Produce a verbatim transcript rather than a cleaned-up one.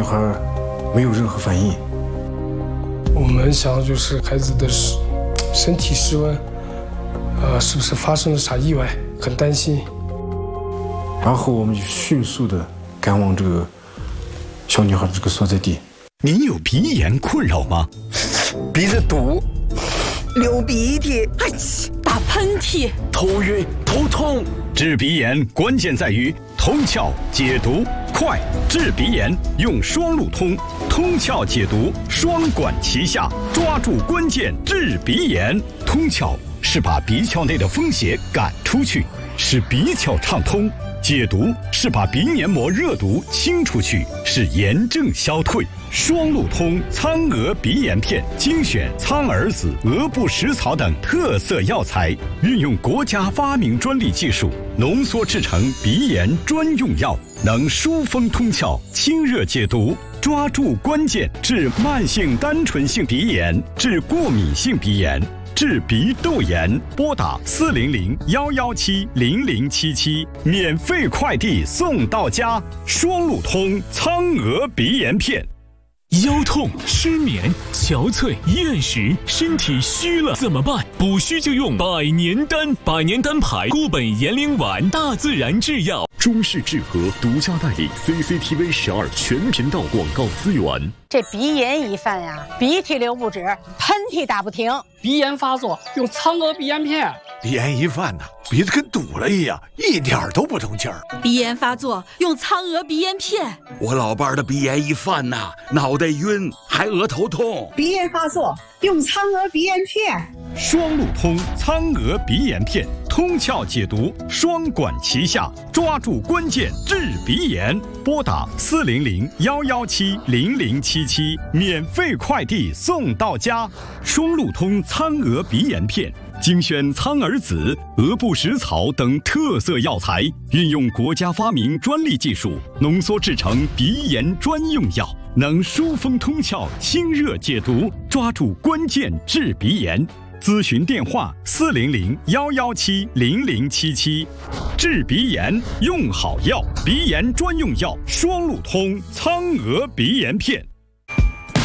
孩没有任何反应。 我们想就是孩子的身体失温，呃，是不是发生了啥意外？很担心。 然后我们就迅速的赶往这个小女孩这个所在地。 您有鼻炎困扰吗？ 鼻子堵，流鼻涕， 哎，打喷嚏， 头晕头痛。 治鼻炎关键在于通窍解毒快，治鼻炎用双路通，通窍解毒双管齐下，抓住关键治鼻炎。通窍是把鼻窍内的风邪赶出去，使鼻窍畅通；解毒是把鼻黏膜热毒清出去，使炎症消退。双路通苍蛾鼻炎片精选苍耳子、鹅不食草等特色药材，运用国家发明专利技术浓缩制成鼻炎专用药，能疏风通窍、清热解毒，抓住关键治慢性单纯性鼻炎、治过敏性鼻炎、治鼻窦炎。拨打四零零幺幺七零零七七，免费快递送到家。双路通苍蛾鼻炎片。 腰痛、失眠、憔悴、厌食，身体虚了怎么办？补虚就用百年丹，百年丹牌固本延龄丸，大自然制药， 中式治和独家代理 C C T V 十二全频道广告资源。 这鼻炎一犯呀，鼻涕流不止，喷嚏打不停。 鼻炎发作用苍蛾鼻炎片。 鼻炎一犯呢，鼻子跟堵了一样，一点都不通气儿。 鼻炎发作用苍蛾鼻炎片。 我老伴儿的鼻炎一犯呐，脑袋晕，还额头痛。 鼻炎发作用苍蛾鼻炎片。 双路通苍蛾鼻炎片，通窍解毒，双管齐下，抓住关键治鼻炎。拨打四零零幺幺七零零七七，免费快递送到家。双路通苍蛾鼻炎片精选苍耳子、鹅不食草等特色药材，运用国家发明专利技术浓缩制成鼻炎专用药，能疏风通窍、清热解毒，抓住关键治鼻炎。咨询电话：四零零幺幺七零零七七。治鼻炎用好药，鼻炎专用药双路通苍蛾鼻炎片。